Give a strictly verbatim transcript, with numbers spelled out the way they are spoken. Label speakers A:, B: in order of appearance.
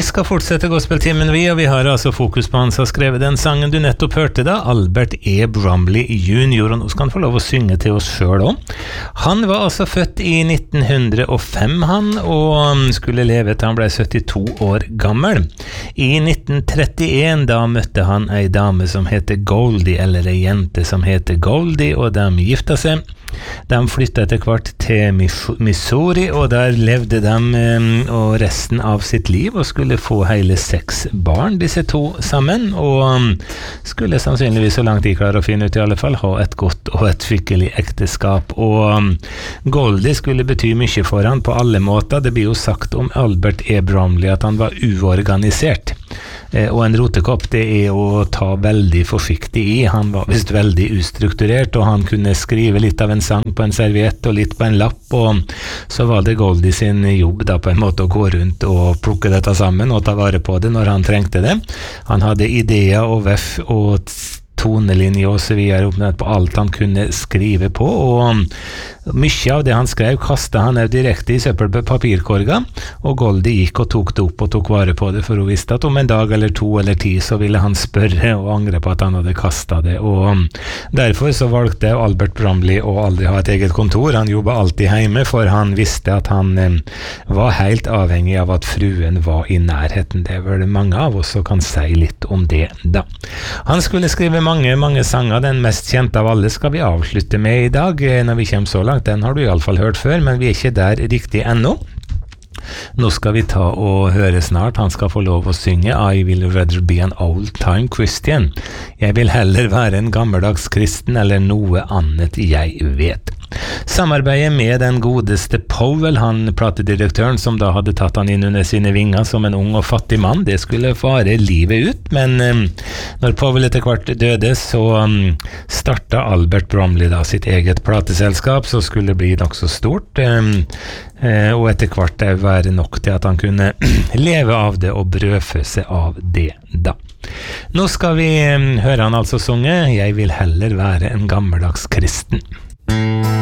A: Vi skal fortsette gospeltimen vi, og vi har altså fokus på han som har skrevet den sangen du nettopp hørte da, Albert E. Bromley junior, og nå skal han få lov å synge til oss selv også. Han var altså født i nitten hundre og fem han, og skulle leve til han ble syttito år gammel. I nitten trettien da møtte han ei dame som heter Goldie, eller ei jente som heter Goldie, og de gifta seg. De flyttet etter hvert til Missouri, og der levde de og resten av sitt liv, og skulle få hele seks barn, disse to sammen, og skulle sannsynligvis så langt de klarer å finne ut i alle fall, ha et godt og et skikkelig ekteskap. Og Goldie skulle bety mye for han på alle måter. Det blir jo sagt om Albert E. Bromley at han var uorganisert. Og en rotekopp, det er å ta veldig forsiktig i. Han var visst veldig ustrukturert, og han kunne skrive litt av en sang på en serviett og litt på en lapp, og så var det Goldie sin jobb da på en måte å gå rundt og plukke dette sammen og ta vare på det når han trengte det. Han hadde ideer og veff og tonelinje og så videre oppnådd på alt han kunne skrive på, og mye av det han skrev kastet han jo direkte i søppelpapirkorga, og Goldie gikk og tok det opp og tok vare på det, for hun visste at om en dag eller to eller ti så ville han spørre og angre på at han hadde kastet det, og derfor så valgte Albert Bromley å aldri ha et eget kontor. Han jobbet alltid hjemme, for han visste at han eh, var helt avhengig av at fruen var i nærheten. Det er vel mange av oss som kan si litt om det da. Han skulle skrive mange, mange sanger. Den mest kjente av alle skal vi avslutte med i dag, når vi kommer så langt. Den har du i alle fall hørt før, men vi er ikke der riktig ennå. Nå skal vi ta og høre snart. Han skal få lov å synge I will rather be an old time Christian. Jeg vil heller være en gammeldags kristen eller noe annet jeg vet. Samarbeidet med den godeste Powell, han platedirektøren som da hadde tatt han inn under sine vinger som en ung og fattig mann, det skulle vare livet ut, men um, når Powell etter hvert døde, så um, startet Albert Bromley da sitt eget plateselskap, så skulle det bli nok så stort, um, uh, og etter hvert det være nok til at han kunne leve av det og brødfø seg av det da. Nå skal vi um, høre han altså synge, jeg vil heller være en gammeldags kristen.